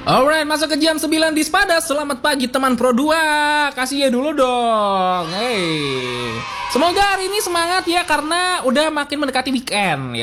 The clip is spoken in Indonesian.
Alright, masuk ke jam 9 di Spada. Selamat pagi teman Pro 2. Kasih ya dulu dong. Hey. Semoga hari ini semangat ya karena udah makin mendekati weekend ya.